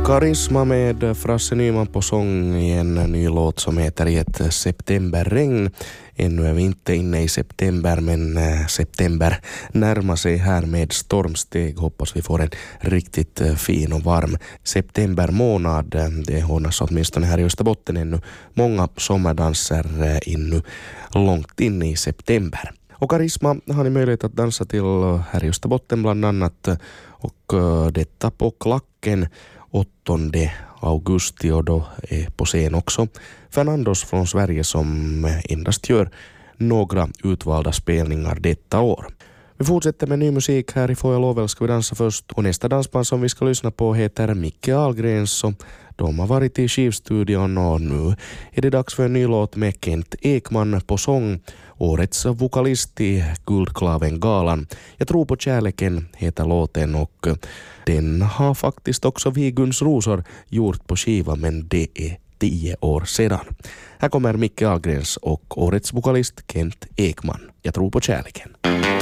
Karisma med Frasse Nyman på sång i en ny låt som heter I ett septemberregn. Ännu är vi inte inne i september, men september närmar sig här med stormsteg. Hoppas vi får en riktigt fin och varm septembermånad. Det hålls åtminstone här i Österbotten ännu många sommardanser ännu långt in i september. Och Karisma har ni möjlighet att dansa till här i Österbotten bland annat, och detta på Klacken 8 augusti, och då är på scen också Fernandos från Sverige som endast gör några utvalda spelningar detta år. Vi fortsätter med ny musik här i Får jag lov ska vi dansa först, och nästa dansband som vi ska lyssna på heter Micke Ahlgrens, och de har varit i skivstudion och nu är det dags för en ny låt med Kent Ekman på sång, årets vokalist i Guldklaven-galan. Jag tror på kärleken heter låten, och den har faktiskt också Viguns rosor gjort på skiva, men det är 10 år sedan. Här kommer Micke Ahlgrens och årets vokalist Kent Ekman. Jag tror på kärleken.